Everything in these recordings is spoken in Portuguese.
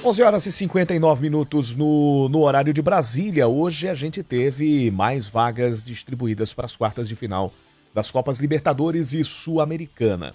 11 horas e 59 minutos no horário de Brasília. Hoje a gente teve mais vagas distribuídas para as quartas de final das Copas Libertadores e Sul-Americana.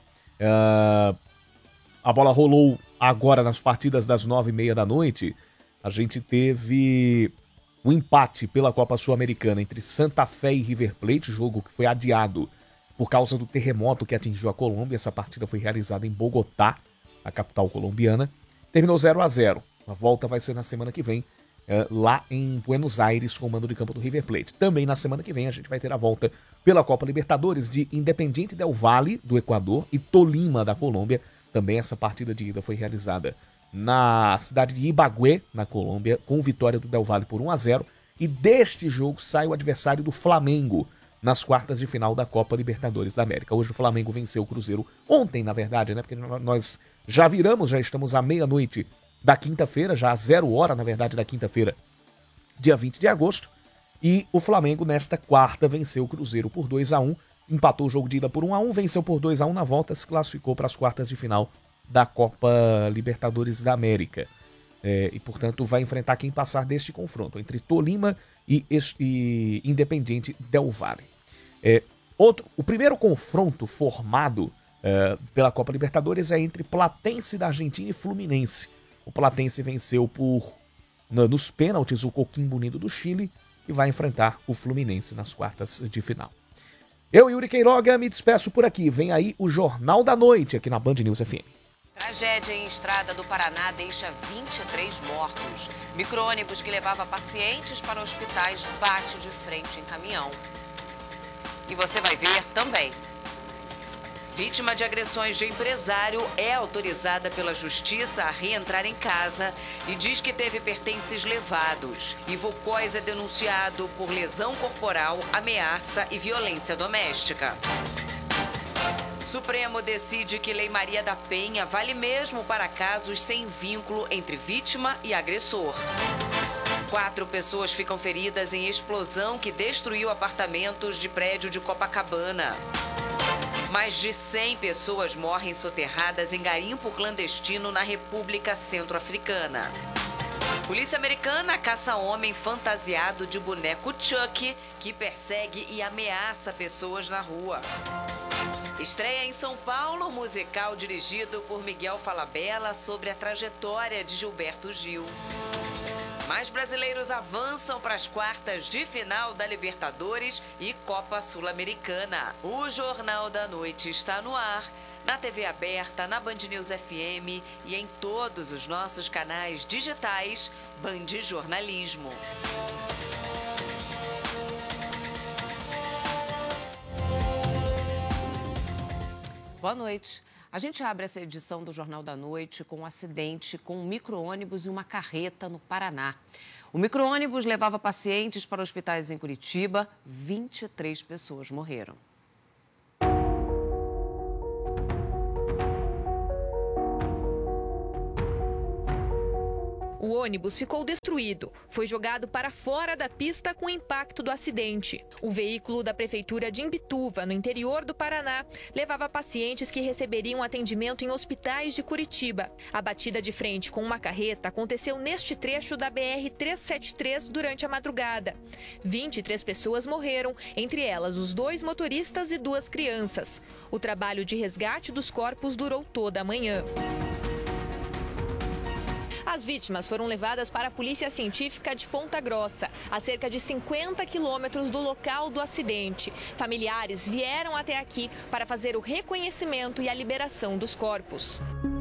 A bola rolou agora nas partidas das 9h30 da noite. A gente teve o empate pela Copa Sul-Americana entre Santa Fé e River Plate, jogo que foi adiado por causa do terremoto que atingiu a Colômbia. Essa partida foi realizada em Bogotá, a capital colombiana. Terminou 0-0. A volta vai ser na semana que vem, lá em Buenos Aires, com o mando de campo do River Plate. Também na semana que vem a gente vai ter a volta pela Copa Libertadores de Independiente del Valle, do Equador, e Tolima, da Colômbia. Também essa partida de ida foi realizada na cidade de Ibagué, na Colômbia, com vitória do Del Valle por 1-0. E deste jogo sai o adversário do Flamengo nas quartas de final da Copa Libertadores da América. Hoje o Flamengo venceu o Cruzeiro, ontem na verdade, né? Porque nós já estamos à meia-noite da quinta-feira, já às 0h, na verdade, da quinta-feira, dia 20 de agosto. E o Flamengo, nesta quarta, venceu o Cruzeiro por 2-1, empatou o jogo de ida por 1-1, venceu por 2-1 na volta, se classificou para as quartas de final da Copa Libertadores da América. E, portanto, vai enfrentar quem passar deste confronto entre Tolima e Independiente del Valle. O primeiro confronto formado pela Copa Libertadores é entre Platense da Argentina e Fluminense. O Platense venceu nos pênaltis o Coquimbo Unido do Chile e vai enfrentar o Fluminense nas quartas de final. Eu, Yuri Queiroga, me despeço por aqui. Vem aí o Jornal da Noite aqui na Band News FM. Tragédia em estrada do Paraná deixa 23 mortos. Micro-ônibus que levava pacientes para hospitais bate de frente em caminhão. E você vai ver também. Vítima de agressões de empresário é autorizada pela justiça a reentrar em casa e diz que teve pertences levados. Ivo Cois é denunciado por lesão corporal, ameaça e violência doméstica. Supremo decide que Lei Maria da Penha vale mesmo para casos sem vínculo entre vítima e agressor. 4 pessoas ficam feridas em explosão que destruiu apartamentos de prédio de Copacabana. Mais de 100 pessoas morrem soterradas em garimpo clandestino na República Centro-Africana. Polícia americana caça homem fantasiado de boneco Chuck que persegue e ameaça pessoas na rua. Estreia em São Paulo o musical dirigido por Miguel Falabella sobre a trajetória de Gilberto Gil. Mais brasileiros avançam para as quartas de final da Libertadores e Copa Sul-Americana. O Jornal da Noite está no ar, na TV aberta, na Band News FM e em todos os nossos canais digitais Band Jornalismo. Boa noite. A gente abre essa edição do Jornal da Noite com um acidente com um micro-ônibus e uma carreta no Paraná. O micro-ônibus levava pacientes para hospitais em Curitiba. 23 pessoas morreram. O ônibus ficou destruído. Foi jogado para fora da pista com o impacto do acidente. O veículo da prefeitura de Imbituva, no interior do Paraná, levava pacientes que receberiam atendimento em hospitais de Curitiba. A batida de frente com uma carreta aconteceu neste trecho da BR-373 durante a madrugada. 23 pessoas morreram, entre elas os 2 motoristas e 2 crianças. O trabalho de resgate dos corpos durou toda a manhã. As vítimas foram levadas para a Polícia Científica de Ponta Grossa, a cerca de 50 quilômetros do local do acidente. Familiares vieram até aqui para fazer o reconhecimento e a liberação dos corpos.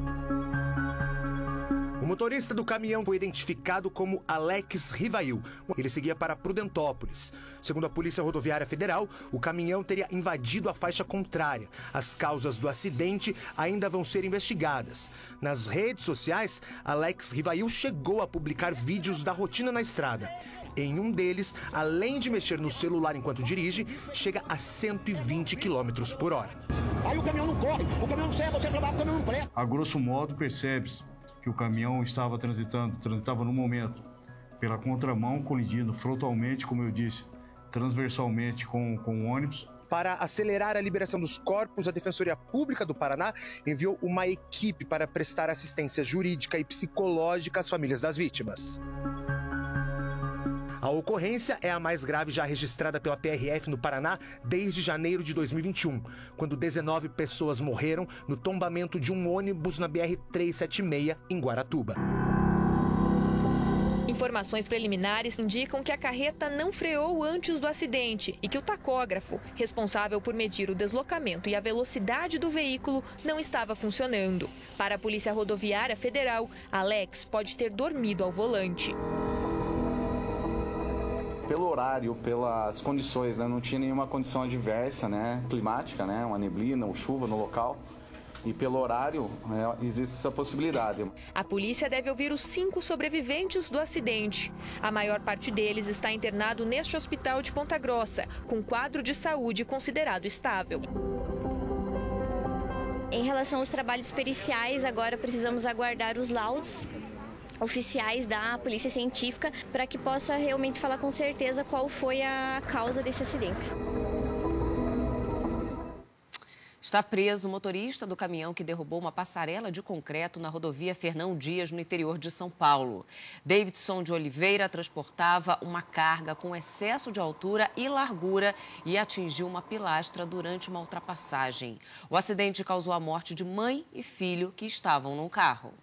O motorista do caminhão foi identificado como Alex Rivail. Ele seguia para Prudentópolis. Segundo a Polícia Rodoviária Federal, o caminhão teria invadido a faixa contrária. As causas do acidente ainda vão ser investigadas. Nas redes sociais, Alex Rivail chegou a publicar vídeos da rotina na estrada. Em um deles, além de mexer no celular enquanto dirige, chega a 120 km por hora. Aí o caminhão não corre, o caminhão não serve, você trabalha, o caminhão não presta. A grosso modo, percebe-se que o caminhão transitava no momento pela contramão, colidindo frontalmente, como eu disse, transversalmente com o ônibus. Para acelerar a liberação dos corpos, a Defensoria Pública do Paraná enviou uma equipe para prestar assistência jurídica e psicológica às famílias das vítimas. A ocorrência é a mais grave já registrada pela PRF no Paraná desde janeiro de 2021, quando 19 pessoas morreram no tombamento de um ônibus na BR-376 em Guaratuba. Informações preliminares indicam que a carreta não freou antes do acidente e que o tacógrafo, responsável por medir o deslocamento e a velocidade do veículo, não estava funcionando. Para a Polícia Rodoviária Federal, Alex pode ter dormido ao volante. Pelo horário, pelas condições, né? Não tinha nenhuma condição adversa, né? Climática, né? Uma neblina ou chuva no local. E pelo horário, existe essa possibilidade. A polícia deve ouvir os 5 sobreviventes do acidente. A maior parte deles está internado neste hospital de Ponta Grossa, com quadro de saúde considerado estável. Em relação aos trabalhos periciais, agora precisamos aguardar os laudos oficiais da Polícia Científica para que possa realmente falar com certeza qual foi a causa desse acidente. Está preso o motorista do caminhão que derrubou uma passarela de concreto na rodovia Fernão Dias, no interior de São Paulo. Davidson de Oliveira transportava uma carga com excesso de altura e largura e atingiu uma pilastra durante uma ultrapassagem. O acidente causou a morte de mãe e filho que estavam num carro.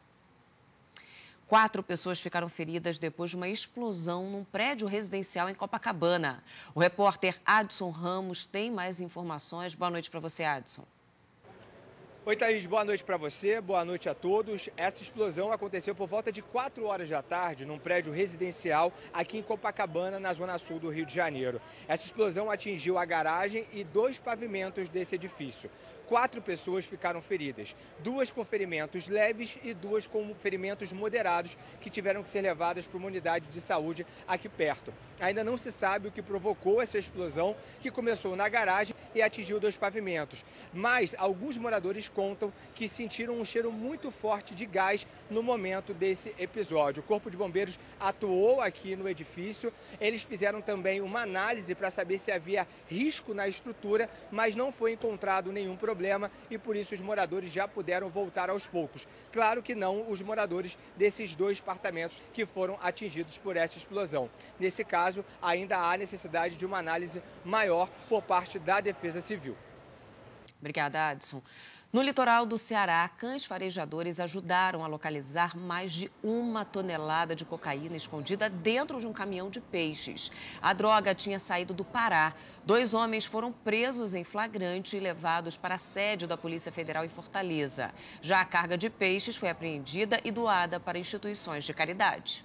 4 pessoas ficaram feridas depois de uma explosão num prédio residencial em Copacabana. O repórter Adson Ramos tem mais informações. Boa noite para você, Adson. Oi, Thaís. Boa noite para você, boa noite a todos. Essa explosão aconteceu por volta de 4 horas da tarde num prédio residencial aqui em Copacabana, na zona sul do Rio de Janeiro. Essa explosão atingiu a garagem e 2 pavimentos desse edifício. 4 pessoas ficaram feridas, 2 com ferimentos leves e 2 com ferimentos moderados que tiveram que ser levadas para uma unidade de saúde aqui perto. Ainda não se sabe o que provocou essa explosão, que começou na garagem e atingiu 2 pavimentos. Mas alguns moradores contam que sentiram um cheiro muito forte de gás no momento desse episódio. O Corpo de Bombeiros atuou aqui no edifício. Eles fizeram também uma análise para saber se havia risco na estrutura, mas não foi encontrado nenhum problema e por isso os moradores já puderam voltar aos poucos. Claro que não os moradores desses 2 apartamentos que foram atingidos por essa explosão. Nesse caso, ainda há necessidade de uma análise maior por parte da Defesa Civil. Obrigada, Adson. No litoral do Ceará, cães farejadores ajudaram a localizar mais de 1 tonelada de cocaína escondida dentro de um caminhão de peixes. A droga tinha saído do Pará. 2 homens foram presos em flagrante e levados para a sede da Polícia Federal em Fortaleza. Já a carga de peixes foi apreendida e doada para instituições de caridade.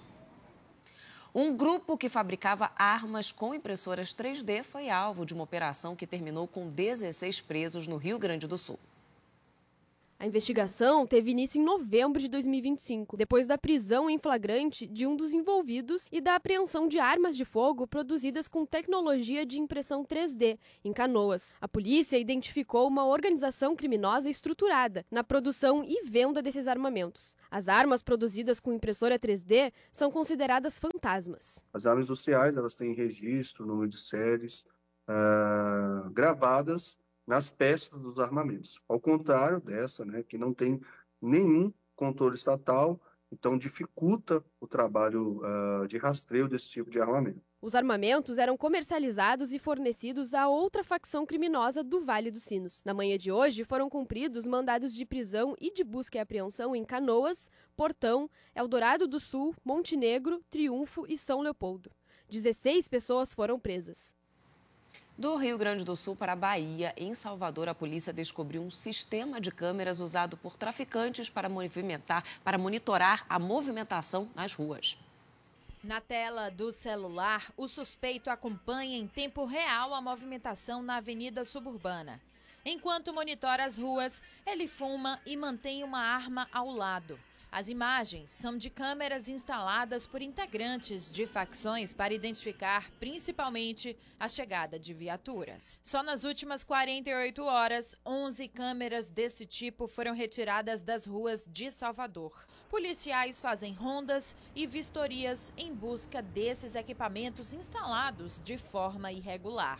Um grupo que fabricava armas com impressoras 3D foi alvo de uma operação que terminou com 16 presos no Rio Grande do Sul. A investigação teve início em novembro de 2025, depois da prisão em flagrante de um dos envolvidos e da apreensão de armas de fogo produzidas com tecnologia de impressão 3D, em Canoas. A polícia identificou uma organização criminosa estruturada na produção e venda desses armamentos. As armas produzidas com impressora 3D são consideradas fantasmas. As armas industriais, elas têm registro, número de séries, gravadas nas peças dos armamentos. Ao contrário dessa, que não tem nenhum controle estatal, então dificulta o trabalho de rastreio desse tipo de armamento. Os armamentos eram comercializados e fornecidos a outra facção criminosa do Vale dos Sinos. Na manhã de hoje, foram cumpridos mandados de prisão e de busca e apreensão em Canoas, Portão, Eldorado do Sul, Montenegro, Triunfo e São Leopoldo. 16 pessoas foram presas. Do Rio Grande do Sul para a Bahia, em Salvador, a polícia descobriu um sistema de câmeras usado por traficantes para monitorar a movimentação nas ruas. Na tela do celular, o suspeito acompanha em tempo real a movimentação na avenida suburbana. Enquanto monitora as ruas, ele fuma e mantém uma arma ao lado. As imagens são de câmeras instaladas por integrantes de facções para identificar principalmente a chegada de viaturas. Só nas últimas 48 horas, 11 câmeras desse tipo foram retiradas das ruas de Salvador. Policiais fazem rondas e vistorias em busca desses equipamentos instalados de forma irregular.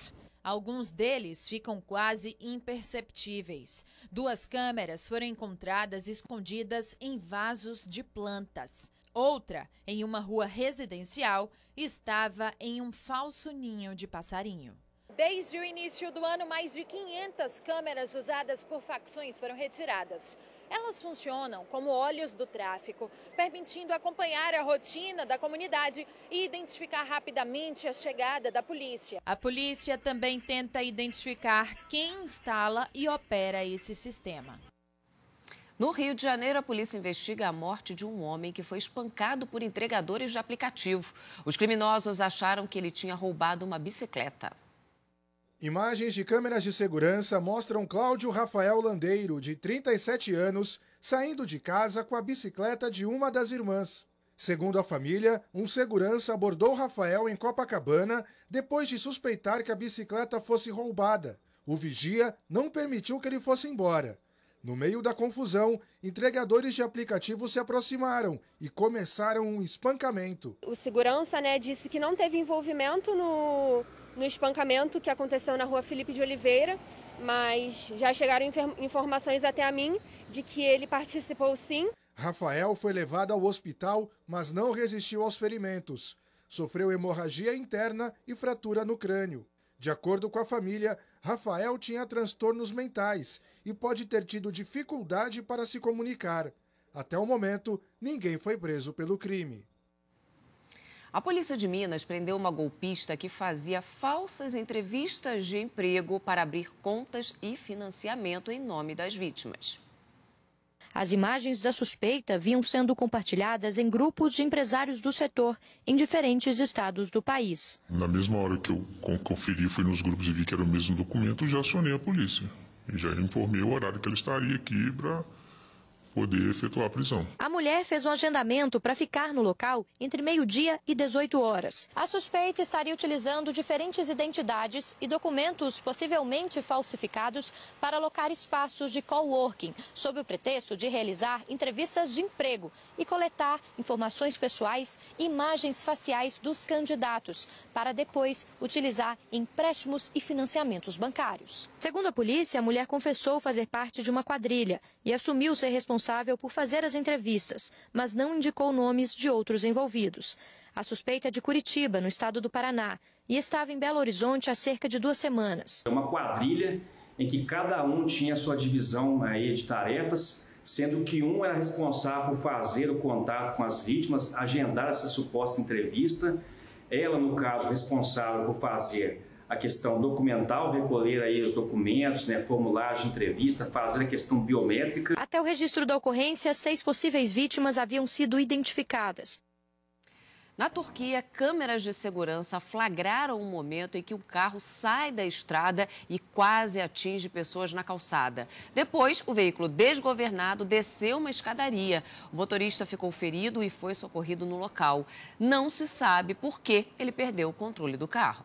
Alguns deles ficam quase imperceptíveis. 2 câmeras foram encontradas escondidas em vasos de plantas. Outra, em uma rua residencial, estava em um falso ninho de passarinho. Desde o início do ano, mais de 500 câmeras usadas por facções foram retiradas. Elas funcionam como olhos do tráfico, permitindo acompanhar a rotina da comunidade e identificar rapidamente a chegada da polícia. A polícia também tenta identificar quem instala e opera esse sistema. No Rio de Janeiro, a polícia investiga a morte de um homem que foi espancado por entregadores de aplicativo. Os criminosos acharam que ele tinha roubado uma bicicleta. Imagens de câmeras de segurança mostram Cláudio Rafael Landeiro, de 37 anos, saindo de casa com a bicicleta de uma das irmãs. Segundo a família, um segurança abordou Rafael em Copacabana depois de suspeitar que a bicicleta fosse roubada. O vigia não permitiu que ele fosse embora. No meio da confusão, entregadores de aplicativo se aproximaram e começaram um espancamento. O segurança, disse que não teve envolvimento no espancamento que aconteceu na rua Felipe de Oliveira, mas já chegaram informações até a mim de que ele participou sim. Rafael foi levado ao hospital, mas não resistiu aos ferimentos. Sofreu hemorragia interna e fratura no crânio. De acordo com a família, Rafael tinha transtornos mentais e pode ter tido dificuldade para se comunicar. Até o momento, ninguém foi preso pelo crime. A polícia de Minas prendeu uma golpista que fazia falsas entrevistas de emprego para abrir contas e financiamento em nome das vítimas. As imagens da suspeita vinham sendo compartilhadas em grupos de empresários do setor em diferentes estados do país. Na mesma hora que eu conferi, fui nos grupos e vi que era o mesmo documento, já acionei a polícia. E já informei o horário que ela estaria aqui para poder efetuar a prisão. A mulher fez um agendamento para ficar no local entre meio-dia e 18 horas. A suspeita estaria utilizando diferentes identidades e documentos possivelmente falsificados para alocar espaços de coworking, sob o pretexto de realizar entrevistas de emprego e coletar informações pessoais e imagens faciais dos candidatos, para depois utilizar em empréstimos e financiamentos bancários. Segundo a polícia, a mulher confessou fazer parte de uma quadrilha e assumiu ser responsável por fazer as entrevistas, mas não indicou nomes de outros envolvidos. A suspeita é de Curitiba, no estado do Paraná, e estava em Belo Horizonte há cerca de 2 semanas. É uma quadrilha em que cada um tinha sua divisão aí de tarefas, sendo que um era responsável por fazer o contato com as vítimas, agendar essa suposta entrevista. Ela, no caso, responsável por fazer a questão documental, recolher aí os documentos, formulários de entrevista, fazer a questão biométrica. Até o registro da ocorrência, 6 possíveis vítimas haviam sido identificadas. Na Turquia, câmeras de segurança flagraram um momento em que um carro sai da estrada e quase atinge pessoas na calçada. Depois, o veículo desgovernado desceu uma escadaria. O motorista ficou ferido e foi socorrido no local. Não se sabe por que ele perdeu o controle do carro.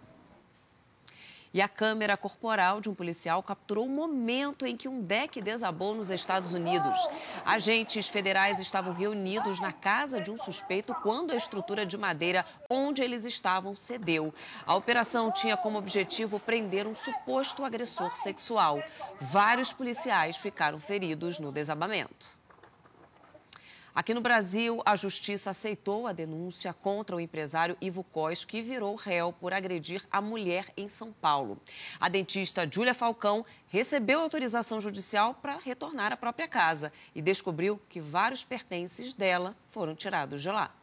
E a câmera corporal de um policial capturou o momento em que um deck desabou nos Estados Unidos. Agentes federais estavam reunidos na casa de um suspeito quando a estrutura de madeira onde eles estavam cedeu. A operação tinha como objetivo prender um suposto agressor sexual. Vários policiais ficaram feridos no desabamento. Aqui no Brasil, a Justiça aceitou a denúncia contra o empresário Ivo Cos, que virou réu por agredir a mulher em São Paulo. A dentista Júlia Falcão recebeu autorização judicial para retornar à própria casa e descobriu que vários pertences dela foram tirados de lá.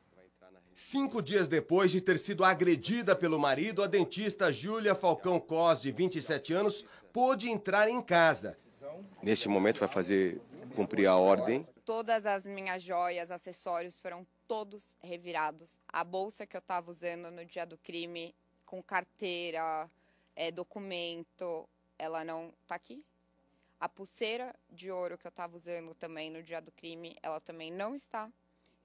5 dias depois de ter sido agredida pelo marido, a dentista Júlia Falcão Cos, de 27 anos, pôde entrar em casa. Neste momento vai fazer cumprir a ordem. Todas as minhas joias, acessórios foram todos revirados. A bolsa que eu estava usando no dia do crime, com carteira, documento, ela não está aqui. A pulseira de ouro que eu estava usando também no dia do crime, ela também não está.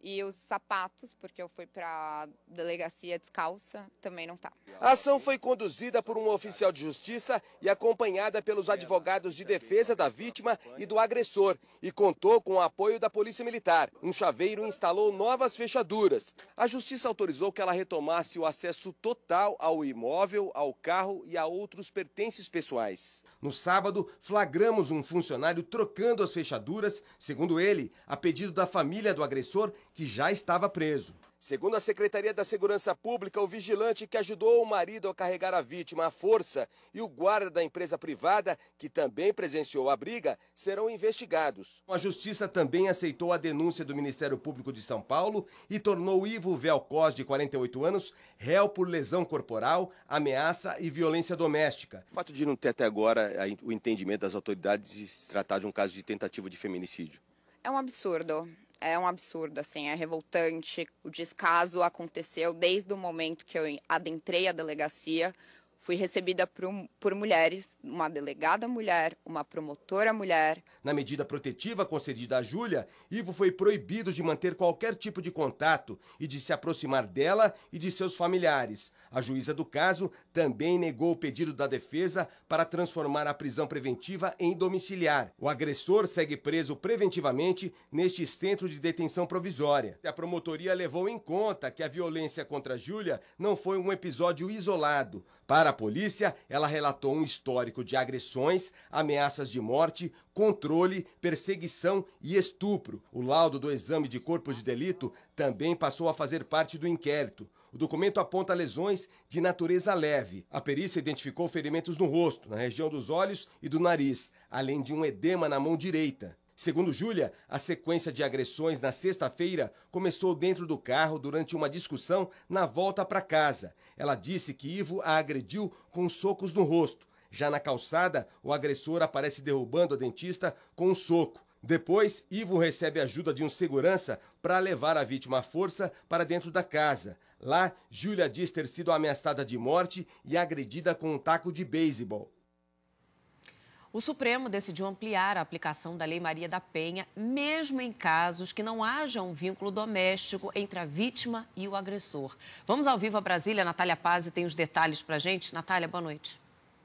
E os sapatos, porque eu fui para a delegacia descalça, também não tá. A ação foi conduzida por um oficial de justiça e acompanhada pelos advogados de defesa da vítima e do agressor e contou com o apoio da Polícia Militar. Um chaveiro instalou novas fechaduras. A justiça autorizou que ela retomasse o acesso total ao imóvel, ao carro e a outros pertences pessoais. No sábado, flagramos um funcionário trocando as fechaduras, segundo ele, a pedido da família do agressor, que já estava preso. Segundo a Secretaria da Segurança Pública, o vigilante que ajudou o marido a carregar a vítima à força e o guarda da empresa privada, que também presenciou a briga, serão investigados. A Justiça também aceitou a denúncia do Ministério Público de São Paulo e tornou Ivo Velcos, de 48 anos, réu por lesão corporal, ameaça e violência doméstica. O fato de não ter até agora o entendimento das autoridades de se tratar de um caso de tentativa de feminicídio. É um absurdo. É um absurdo, assim, é revoltante. O descaso aconteceu desde o momento que eu adentrei a delegacia. Fui recebida por mulheres, uma delegada mulher, uma promotora mulher. Na medida protetiva concedida a Júlia, Ivo foi proibido de manter qualquer tipo de contato e de se aproximar dela e de seus familiares. A juíza do caso também negou o pedido da defesa para transformar a prisão preventiva em domiciliar. O agressor segue preso preventivamente neste centro de detenção provisória. A promotoria levou em conta que a violência contra Júlia não foi um episódio isolado. Para a polícia, ela relatou um histórico de agressões, ameaças de morte, controle, perseguição e estupro. O laudo do exame de corpo de delito também passou a fazer parte do inquérito. O documento aponta lesões de natureza leve. A perícia identificou ferimentos no rosto, na região dos olhos e do nariz, além de um edema na mão direita. Segundo Júlia, a sequência de agressões na sexta-feira começou dentro do carro durante uma discussão na volta para casa. Ela disse que Ivo a agrediu com socos no rosto. Já na calçada, o agressor aparece derrubando a dentista com um soco. Depois, Ivo recebe ajuda de um segurança para levar a vítima à força para dentro da casa. Lá, Júlia diz ter sido ameaçada de morte e agredida com um taco de beisebol. O Supremo decidiu ampliar a aplicação da Lei Maria da Penha, mesmo em casos que não haja um vínculo doméstico entre a vítima e o agressor. Vamos ao vivo a Brasília. Natália Pazzi tem os detalhes para a gente. Natália, boa noite.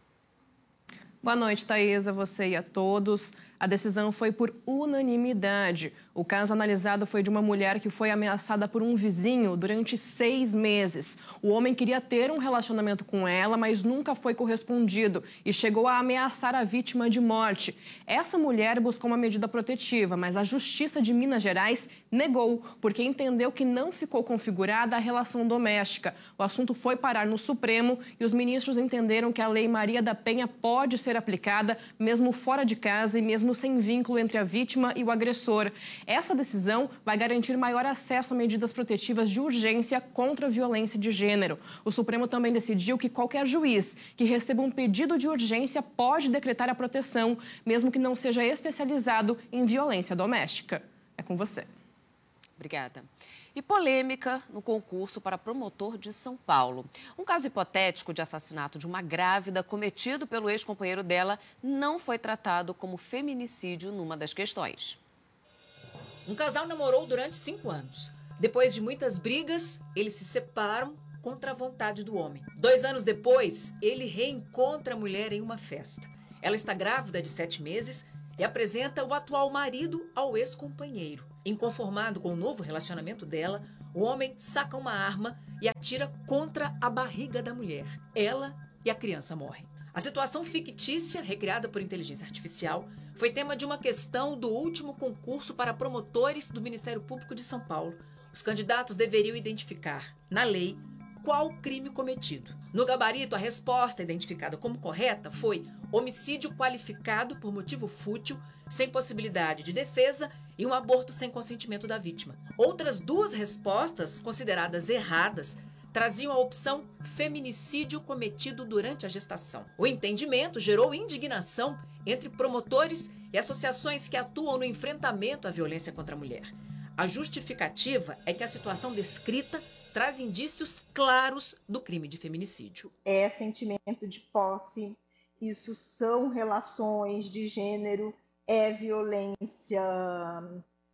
Boa noite, Thaís, a você e a todos. A decisão foi por unanimidade. O caso analisado foi de uma mulher que foi ameaçada por um vizinho durante 6 meses. O homem queria ter um relacionamento com ela, mas nunca foi correspondido e chegou a ameaçar a vítima de morte. Essa mulher buscou uma medida protetiva, mas a Justiça de Minas Gerais negou, porque entendeu que não ficou configurada a relação doméstica. O assunto foi parar no Supremo e os ministros entenderam que a Lei Maria da Penha pode ser aplicada mesmo fora de casa e mesmo sem vínculo entre a vítima e o agressor. Essa decisão vai garantir maior acesso a medidas protetivas de urgência contra a violência de gênero. O Supremo também decidiu que qualquer juiz que receba um pedido de urgência pode decretar a proteção, mesmo que não seja especializado em violência doméstica. É com você. Obrigada. E polêmica no concurso para promotor de São Paulo. Um caso hipotético de assassinato de uma grávida cometido pelo ex-companheiro dela não foi tratado como feminicídio numa das questões. Um casal namorou durante 5 anos. Depois de muitas brigas, eles se separam contra a vontade do homem. 2 anos depois, ele reencontra a mulher em uma festa. Ela está grávida de 7 meses e apresenta o atual marido ao ex-companheiro. Inconformado com o novo relacionamento dela, o homem saca uma arma e atira contra a barriga da mulher. Ela e a criança morrem. A situação fictícia, recriada por inteligência artificial, foi tema de uma questão do último concurso para promotores do Ministério Público de São Paulo. Os candidatos deveriam identificar, na lei, qual crime cometido. No gabarito, a resposta identificada como correta foi homicídio qualificado por motivo fútil, sem possibilidade de defesa e um aborto sem consentimento da vítima. Outras 2 respostas, consideradas erradas, traziam a opção feminicídio cometido durante a gestação. O entendimento gerou indignação entre promotores e associações que atuam no enfrentamento à violência contra a mulher. A justificativa é que a situação descrita traz indícios claros do crime de feminicídio. É sentimento de posse, isso são relações de gênero, é violência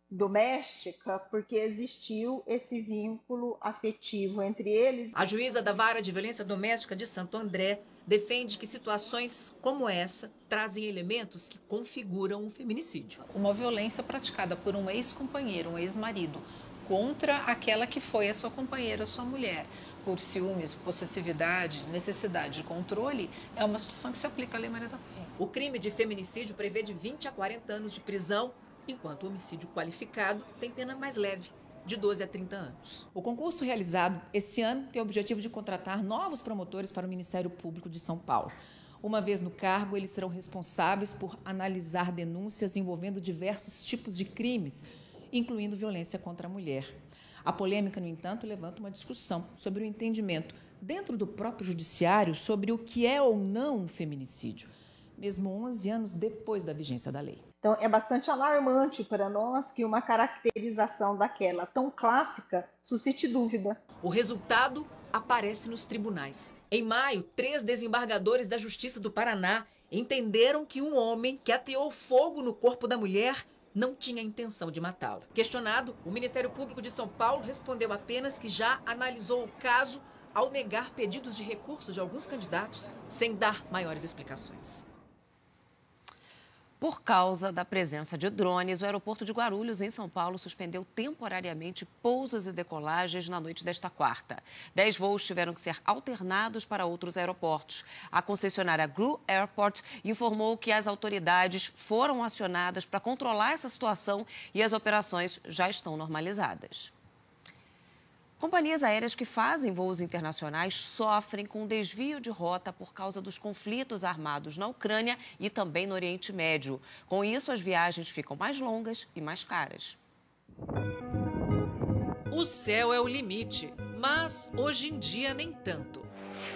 doméstica, porque existiu esse vínculo afetivo entre eles. A juíza da Vara de Violência Doméstica de Santo André defende que situações como essa trazem elementos que configuram um feminicídio. Uma violência praticada por um ex-companheiro, um ex-marido, contra aquela que foi a sua companheira, a sua mulher, por ciúmes, possessividade, necessidade de controle, é uma situação que se aplica à Lei Maria da Penha. O crime de feminicídio prevê de 20 a 40 anos de prisão, enquanto o homicídio qualificado tem pena mais leve, de 12 a 30 anos. O concurso realizado esse ano tem o objetivo de contratar novos promotores para o Ministério Público de São Paulo. Uma vez no cargo, eles serão responsáveis por analisar denúncias envolvendo diversos tipos de crimes, incluindo violência contra a mulher. A polêmica, no entanto, levanta uma discussão sobre o entendimento dentro do próprio judiciário sobre o que é ou não um feminicídio, mesmo 11 anos depois da vigência da lei. Então, é bastante alarmante para nós que uma caracterização daquela tão clássica suscite dúvida. O resultado aparece nos tribunais. Em maio, 3 desembargadores da Justiça do Paraná entenderam que um homem que ateou fogo no corpo da mulher não tinha intenção de matá-la. Questionado, o Ministério Público de São Paulo respondeu apenas que já analisou o caso ao negar pedidos de recursos de alguns candidatos, sem dar maiores explicações. Por causa da presença de drones, o aeroporto de Guarulhos, em São Paulo, suspendeu temporariamente pousos e decolagens na noite desta quarta. 10 voos tiveram que ser alternados para outros aeroportos. A concessionária Gru Airport informou que as autoridades foram acionadas para controlar essa situação e as operações já estão normalizadas. Companhias aéreas que fazem voos internacionais sofrem com desvio de rota por causa dos conflitos armados na Ucrânia e também no Oriente Médio. Com isso, as viagens ficam mais longas e mais caras. O céu é o limite, mas hoje em dia nem tanto.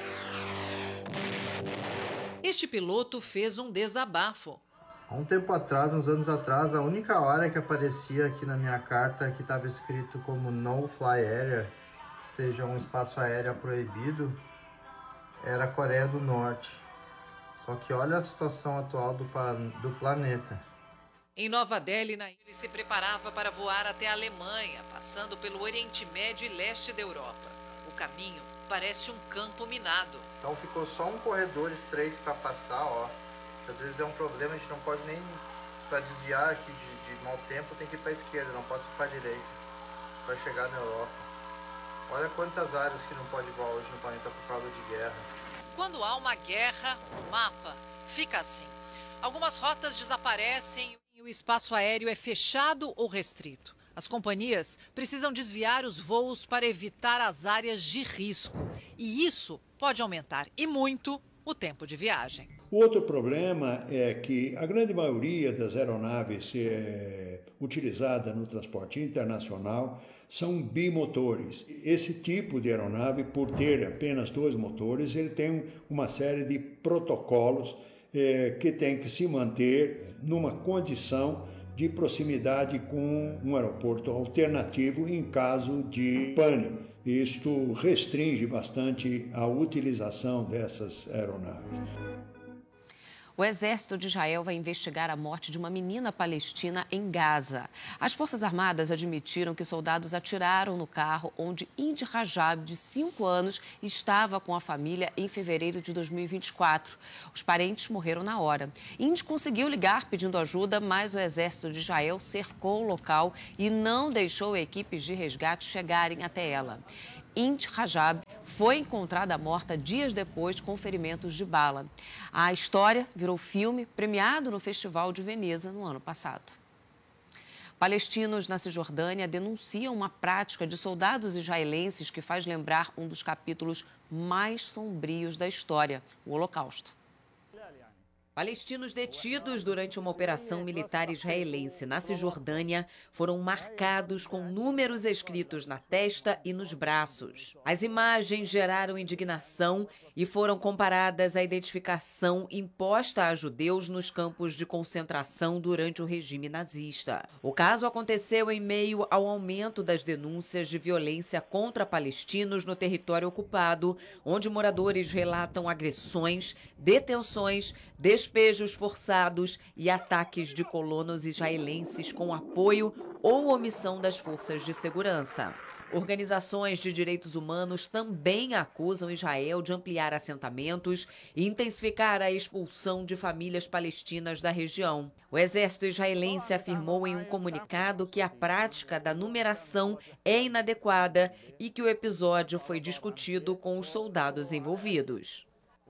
Este piloto fez um desabafo. Há um tempo atrás, uns anos atrás, a única área que aparecia aqui na minha carta que estava escrito como No Fly Area, que seja um espaço aéreo proibido, era a Coreia do Norte. Só que olha a situação atual do planeta. Em Nova Delhi, ele se preparava para voar até a Alemanha, passando pelo Oriente Médio e leste da Europa. O caminho parece um campo minado. Então ficou só um corredor estreito para passar, ó. Às vezes é um problema, a gente não pode nem, para desviar aqui de mau tempo, tem que ir para a esquerda, não pode ir para a direita, para chegar na Europa. Olha quantas áreas que não pode voar hoje no planeta por causa de guerra. Quando há uma guerra, o mapa fica assim. Algumas rotas desaparecem e o espaço aéreo é fechado ou restrito. As companhias precisam desviar os voos para evitar as áreas de risco. E isso pode aumentar, e muito, o tempo de viagem. O outro problema é que a grande maioria das aeronaves utilizadas no transporte internacional são bimotores. Esse tipo de aeronave, por ter apenas 2 motores, ele tem uma série de protocolos que tem que se manter numa condição de proximidade com um aeroporto alternativo em caso de pane. Isto restringe bastante a utilização dessas aeronaves. O exército de Israel vai investigar a morte de uma menina palestina em Gaza. As Forças Armadas admitiram que soldados atiraram no carro onde Indy Rajab, de 5 anos, estava com a família em fevereiro de 2024. Os parentes morreram na hora. Indy conseguiu ligar pedindo ajuda, mas o exército de Israel cercou o local e não deixou equipes de resgate chegarem até ela. Indy Rajab foi encontrada morta dias depois com ferimentos de bala. A história virou filme premiado no Festival de Veneza no ano passado. Palestinos na Cisjordânia denunciam uma prática de soldados israelenses que faz lembrar um dos capítulos mais sombrios da história, o Holocausto. Palestinos detidos durante uma operação militar israelense na Cisjordânia foram marcados com números escritos na testa e nos braços. As imagens geraram indignação e foram comparadas à identificação imposta a judeus nos campos de concentração durante o regime nazista. O caso aconteceu em meio ao aumento das denúncias de violência contra palestinos no território ocupado, onde moradores relatam agressões, detenções, despojos despejos forçados e ataques de colonos israelenses com apoio ou omissão das forças de segurança. Organizações de direitos humanos também acusam Israel de ampliar assentamentos e intensificar a expulsão de famílias palestinas da região. O exército israelense afirmou em um comunicado que a prática da numeração é inadequada e que o episódio foi discutido com os soldados envolvidos.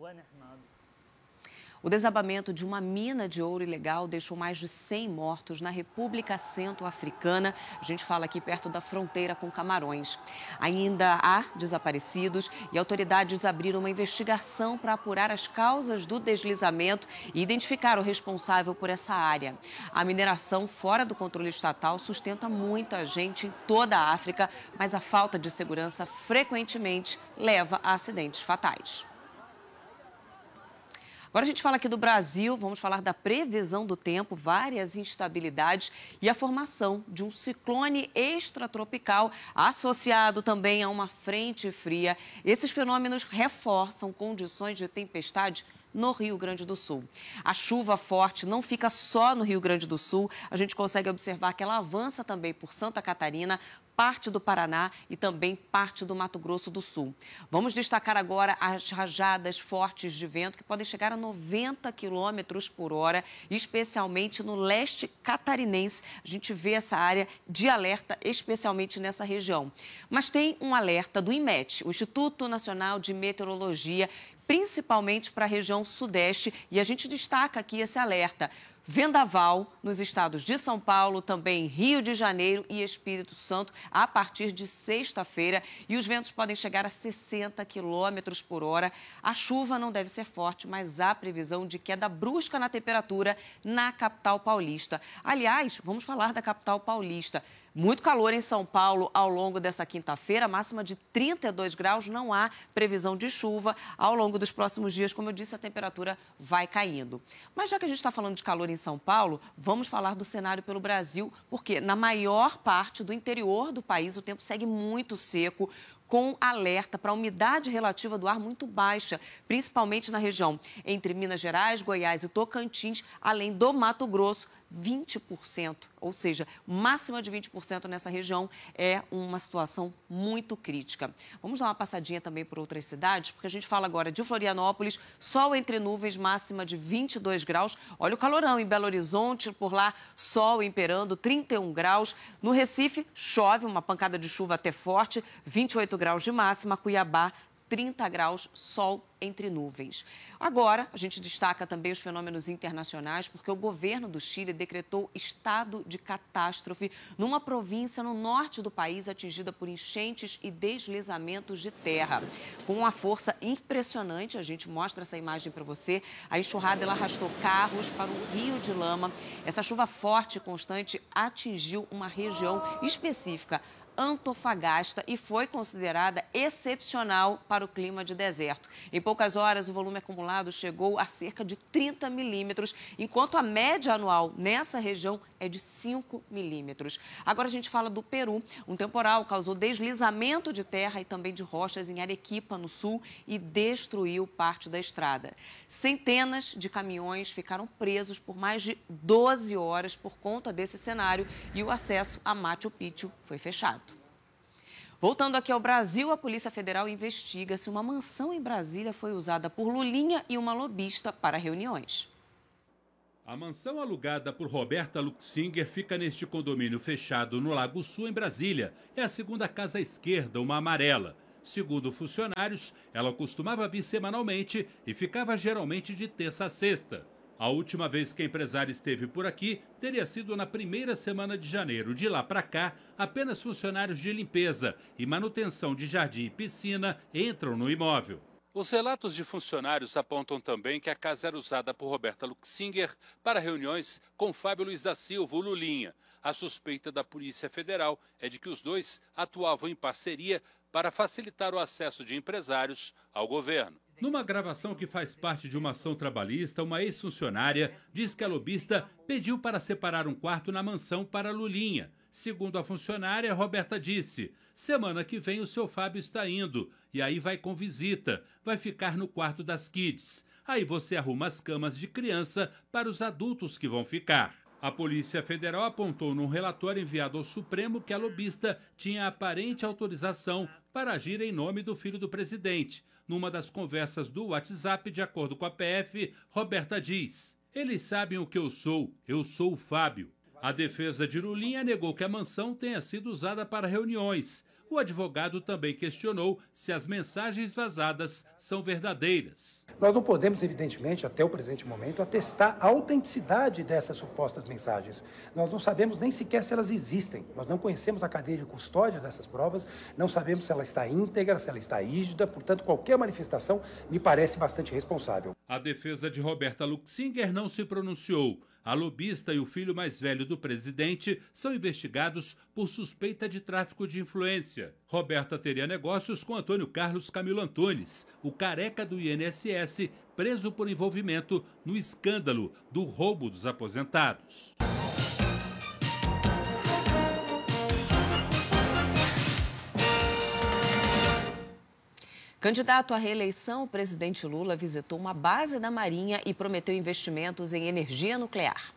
O desabamento de uma mina de ouro ilegal deixou mais de 100 mortos na República Centro-Africana. A gente fala aqui perto da fronteira com Camarões. Ainda há desaparecidos e autoridades abriram uma investigação para apurar as causas do deslizamento e identificar o responsável por essa área. A mineração fora do controle estatal sustenta muita gente em toda a África, mas a falta de segurança frequentemente leva a acidentes fatais. Agora a gente fala aqui do Brasil, vamos falar da previsão do tempo, várias instabilidades e a formação de um ciclone extratropical associado também a uma frente fria. Esses fenômenos reforçam condições de tempestade no Rio Grande do Sul. A chuva forte não fica só no Rio Grande do Sul, a gente consegue observar que ela avança também por Santa Catarina, parte do Paraná e também parte do Mato Grosso do Sul. Vamos destacar agora as rajadas fortes de vento que podem chegar a 90 km por hora, especialmente no leste catarinense. A gente vê essa área de alerta, especialmente nessa região. Mas tem um alerta do INMET, o Instituto Nacional de Meteorologia, principalmente para a região sudeste, e a gente destaca aqui esse alerta. Vendaval nos estados de São Paulo, também Rio de Janeiro e Espírito Santo a partir de sexta-feira. E os ventos podem chegar a 60 km por hora. A chuva não deve ser forte, mas há previsão de queda brusca na temperatura na capital paulista. Aliás, vamos falar da capital paulista. Muito calor em São Paulo ao longo dessa quinta-feira, máxima de 32 graus, não há previsão de chuva. Ao longo dos próximos dias, como eu disse, a temperatura vai caindo. Mas já que a gente está falando de calor em São Paulo, vamos falar do cenário pelo Brasil, porque na maior parte do interior do país o tempo segue muito seco, com alerta para a umidade relativa do ar muito baixa, principalmente na região entre Minas Gerais, Goiás e Tocantins, além do Mato Grosso, 20%, ou seja, máxima de 20% nessa região é uma situação muito crítica. Vamos dar uma passadinha também por outras cidades, porque a gente fala agora de Florianópolis, sol entre nuvens, máxima de 22 graus. Olha o calorão em Belo Horizonte, por lá, sol imperando, 31 graus. No Recife, chove, uma pancada de chuva até forte, 28 graus de máxima. Cuiabá, 30 graus, sol entre nuvens. Agora, a gente destaca também os fenômenos internacionais, porque o governo do Chile decretou estado de catástrofe numa província no norte do país atingida por enchentes e deslizamentos de terra. Com uma força impressionante, a gente mostra essa imagem para você, a enxurrada ela arrastou carros para um rio de lama. Essa chuva forte e constante atingiu uma região específica, Antofagasta, e foi considerada excepcional para o clima de deserto. Em poucas horas, o volume acumulado chegou a cerca de 30 milímetros, enquanto a média anual nessa região é de 5 milímetros. Agora a gente fala do Peru. Um temporal causou deslizamento de terra e também de rochas em Arequipa, no sul, e destruiu parte da estrada. Centenas de caminhões ficaram presos por mais de 12 horas por conta desse cenário e o acesso a Machu Picchu foi fechado. Voltando aqui ao Brasil, a Polícia Federal investiga se uma mansão em Brasília foi usada por Lulinha e uma lobista para reuniões. A mansão alugada por Roberta Luxinger fica neste condomínio fechado no Lago Sul, em Brasília. É a segunda casa à esquerda, uma amarela. Segundo funcionários, ela costumava vir semanalmente e ficava geralmente de terça a sexta. A última vez que a empresária esteve por aqui teria sido na primeira semana de janeiro. De lá para cá, apenas funcionários de limpeza e manutenção de jardim e piscina entram no imóvel. Os relatos de funcionários apontam também que a casa era usada por Roberta Luxinger para reuniões com Fábio Luiz da Silva, o Lulinha. A suspeita da Polícia Federal é de que os dois atuavam em parceria para facilitar o acesso de empresários ao governo. Numa gravação que faz parte de uma ação trabalhista, uma ex-funcionária diz que a lobista pediu para separar um quarto na mansão para Lulinha. Segundo a funcionária, Roberta disse: semana que vem o seu Fábio está indo, e aí vai com visita, vai ficar no quarto das kids. Aí você arruma as camas de criança para os adultos que vão ficar. A Polícia Federal apontou num relatório enviado ao Supremo que a lobista tinha aparente autorização para agir em nome do filho do presidente. Numa das conversas do WhatsApp, de acordo com a PF, Roberta diz: "Eles sabem o que eu sou o Fábio." A defesa de Lulinha negou que a mansão tenha sido usada para reuniões. O advogado também questionou se as mensagens vazadas são verdadeiras. Nós não podemos, evidentemente, até o presente momento, atestar a autenticidade dessas supostas mensagens. Nós não sabemos nem sequer se elas existem. Nós não conhecemos a cadeia de custódia dessas provas, não sabemos se ela está íntegra, se ela está rígida, portanto, qualquer manifestação me parece bastante responsável. A defesa de Roberta Luxinger não se pronunciou. A lobista e o filho mais velho do presidente são investigados por suspeita de tráfico de influência. Roberta teria negócios com Antônio Carlos Camilo Antunes, o careca do INSS, preso por envolvimento no escândalo do roubo dos aposentados. Candidato à reeleição, o presidente Lula visitou uma base da Marinha e prometeu investimentos em energia nuclear.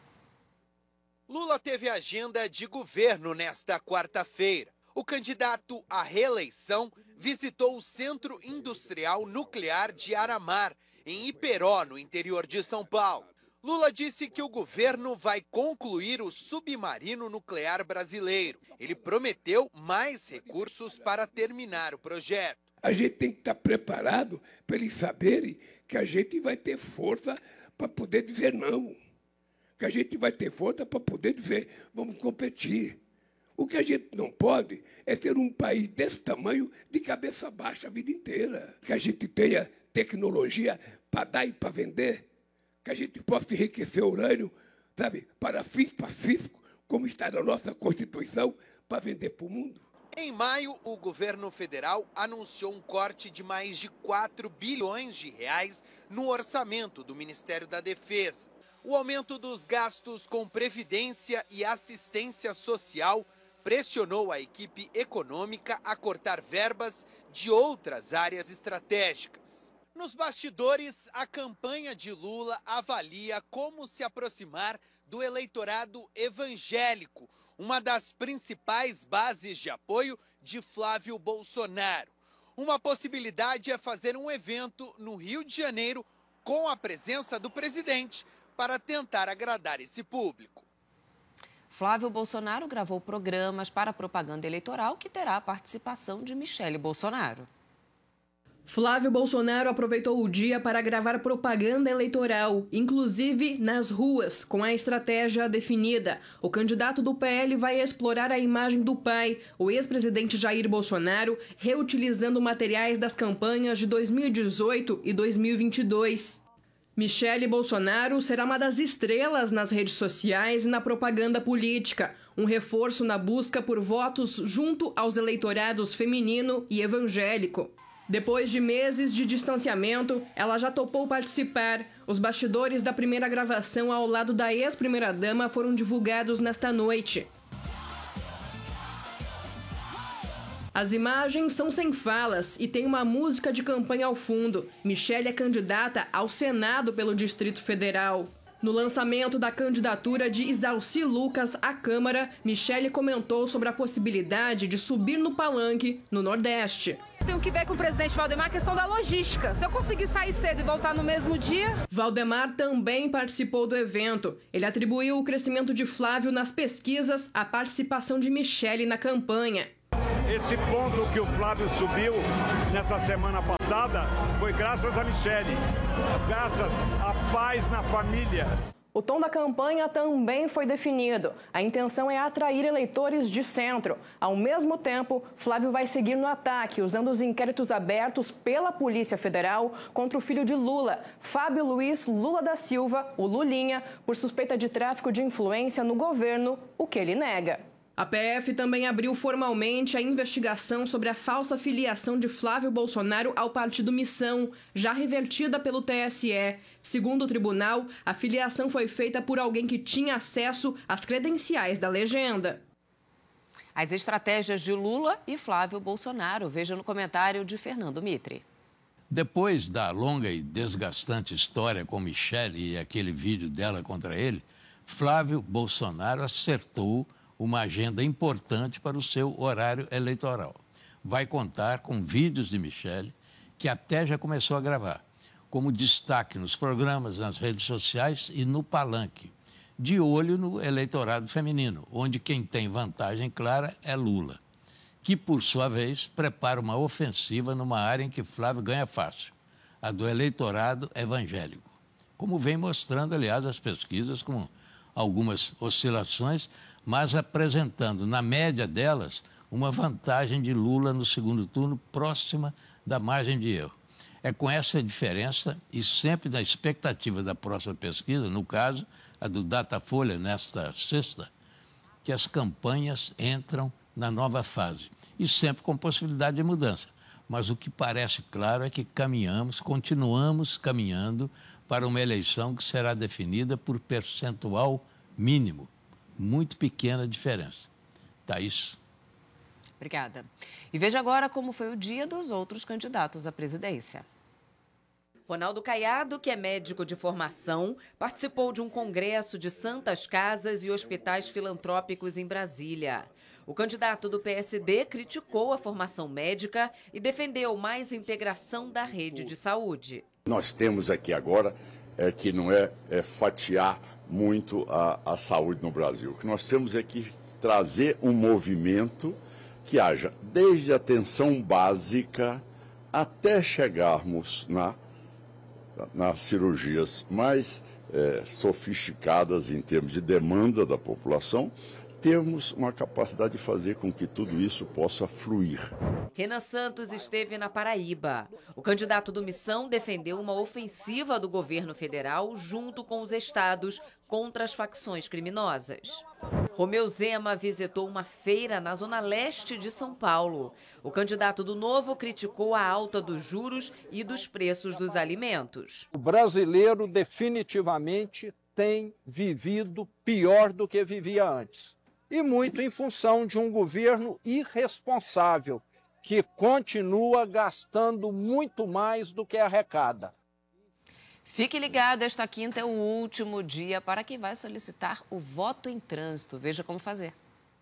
Lula teve agenda de governo nesta quarta-feira. O candidato à reeleição visitou o Centro Industrial Nuclear de Aramar, em Iperó, no interior de São Paulo. Lula disse que o governo vai concluir o submarino nuclear brasileiro. Ele prometeu mais recursos para terminar o projeto. A gente tem que estar preparado para eles saberem que a gente vai ter força para poder dizer não. Que a gente vai ter força para poder dizer, vamos competir. O que a gente não pode é ter um país desse tamanho de cabeça baixa a vida inteira. Que a gente tenha tecnologia para dar e para vender. Que a gente possa enriquecer urânio, sabe, para fins pacíficos, como está na nossa Constituição, para vender para o mundo. Em maio, o governo federal anunciou um corte de mais de 4 bilhões de reais no orçamento do Ministério da Defesa. O aumento dos gastos com previdência e assistência social pressionou a equipe econômica a cortar verbas de outras áreas estratégicas. Nos bastidores, a campanha de Lula avalia como se aproximar do eleitorado evangélico, uma das principais bases de apoio de Flávio Bolsonaro. Uma possibilidade é fazer um evento no Rio de Janeiro com a presença do presidente para tentar agradar esse público. Flávio Bolsonaro gravou programas para propaganda eleitoral que terá a participação de Michele Bolsonaro. Flávio Bolsonaro aproveitou o dia para gravar propaganda eleitoral, inclusive nas ruas, com a estratégia definida. O candidato do PL vai explorar a imagem do pai, o ex-presidente Jair Bolsonaro, reutilizando materiais das campanhas de 2018 e 2022. Michele Bolsonaro será uma das estrelas nas redes sociais e na propaganda política, um reforço na busca por votos junto aos eleitorados feminino e evangélico. Depois de meses de distanciamento, ela já topou participar. Os bastidores da primeira gravação ao lado da ex-primeira-dama foram divulgados nesta noite. As imagens são sem falas e tem uma música de campanha ao fundo. Michele é candidata ao Senado pelo Distrito Federal. No lançamento da candidatura de Isalci Lucas à Câmara, Michele comentou sobre a possibilidade de subir no palanque no Nordeste. Tenho que ver com o presidente Valdemar a questão da logística. Se eu conseguir sair cedo e voltar no mesmo dia... Valdemar também participou do evento. Ele atribuiu o crescimento de Flávio nas pesquisas à participação de Michele na campanha. Esse ponto que o Flávio subiu nessa semana passada foi graças a Michele, graças à paz na família. O tom da campanha também foi definido. A intenção é atrair eleitores de centro. Ao mesmo tempo, Flávio vai seguir no ataque, usando os inquéritos abertos pela Polícia Federal contra o filho de Lula, Fábio Luiz Lula da Silva, o Lulinha, por suspeita de tráfico de influência no governo, o que ele nega. A PF também abriu formalmente a investigação sobre a falsa filiação de Flávio Bolsonaro ao Partido Missão, já revertida pelo TSE. Segundo o tribunal, a filiação foi feita por alguém que tinha acesso às credenciais da legenda. As estratégias de Lula e Flávio Bolsonaro. Veja no comentário de Fernando Mitre. Depois da longa e desgastante história com Michele e aquele vídeo dela contra ele, Flávio Bolsonaro acertou uma agenda importante para o seu horário eleitoral. Vai contar com vídeos de Michele, que até já começou a gravar, como destaque nos programas, nas redes sociais e no palanque, de olho no eleitorado feminino, onde quem tem vantagem clara é Lula, que, por sua vez, prepara uma ofensiva numa área em que Flávio ganha fácil, a do eleitorado evangélico, como vem mostrando, aliás, as pesquisas, com algumas oscilações, mas apresentando, na média delas, uma vantagem de Lula no segundo turno próxima da margem de erro. É com essa diferença e sempre na expectativa da próxima pesquisa, no caso, a do Datafolha, nesta sexta, que as campanhas entram na nova fase, e sempre com possibilidade de mudança. Mas o que parece claro é que continuamos caminhando para uma eleição que será definida por percentual mínimo. Muito pequena diferença. Thaís. Obrigada. E veja agora como foi o dia dos outros candidatos à presidência. Ronaldo Caiado, que é médico de formação, participou de um congresso de santas casas e hospitais filantrópicos em Brasília. O candidato do PSD criticou a formação médica e defendeu mais integração da rede de saúde. Nós temos aqui agora que não é fatiar muito a saúde no Brasil. O que nós temos é que trazer um movimento que haja desde a atenção básica até chegarmos nas cirurgias mais sofisticadas em termos de demanda da população, temos uma capacidade de fazer com que tudo isso possa fluir. Renan Santos esteve na Paraíba. O candidato do Missão defendeu uma ofensiva do governo federal junto com os estados contra as facções criminosas. Romeu Zema visitou uma feira na zona leste de São Paulo. O candidato do Novo criticou a alta dos juros e dos preços dos alimentos. O brasileiro definitivamente tem vivido pior do que vivia antes. E muito em função de um governo irresponsável, que continua gastando muito mais do que arrecada. Fique ligado, esta quinta é o último dia para quem vai solicitar o voto em trânsito. Veja como fazer.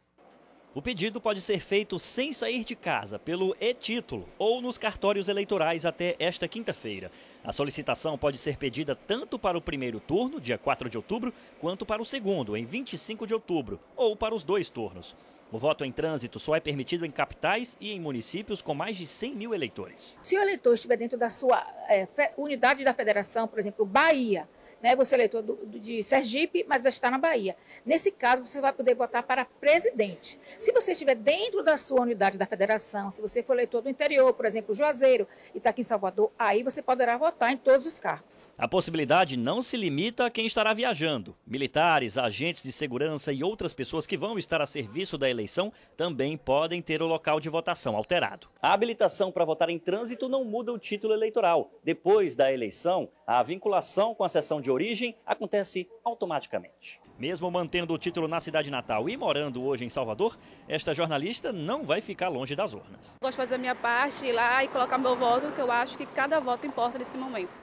O pedido pode ser feito sem sair de casa, pelo e-título ou nos cartórios eleitorais até esta quinta-feira. A solicitação pode ser pedida tanto para o primeiro turno, dia 4 de outubro, quanto para o segundo, em 25 de outubro, ou para os 2 turnos. O voto em trânsito só é permitido em capitais e em municípios com mais de 100 mil eleitores. Se o eleitor estiver dentro da sua unidade da federação, por exemplo, Bahia, você é eleitor de Sergipe, mas vai estar na Bahia. Nesse caso, você vai poder votar para presidente. Se você estiver dentro da sua unidade da federação, se você for eleitor do interior, por exemplo, Juazeiro, e está aqui em Salvador, aí você poderá votar em todos os cargos. A possibilidade não se limita a quem estará viajando. Militares, agentes de segurança e outras pessoas que vão estar a serviço da eleição também podem ter o local de votação alterado. A habilitação para votar em trânsito não muda o título eleitoral. Depois da eleição, a vinculação com a seção de origem acontece automaticamente. Mesmo mantendo o título na cidade natal e morando hoje em Salvador, esta jornalista não vai ficar longe das urnas. Gosto de fazer a minha parte, ir lá e colocar meu voto, que eu acho que cada voto importa nesse momento.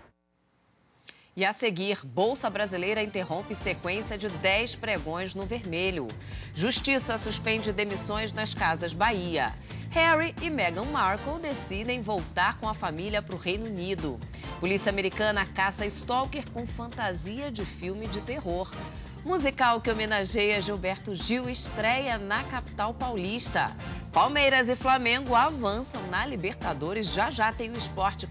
E a seguir, Bolsa Brasileira interrompe sequência de 10 pregões no vermelho. Justiça suspende demissões nas Casas Bahia. Harry e Meghan Markle decidem voltar com a família para o Reino Unido. Polícia americana caça stalker com fantasia de filme de terror. Musical que homenageia Gilberto Gil estreia na capital paulista. Palmeiras e Flamengo avançam na Libertadores. Já tem o esporte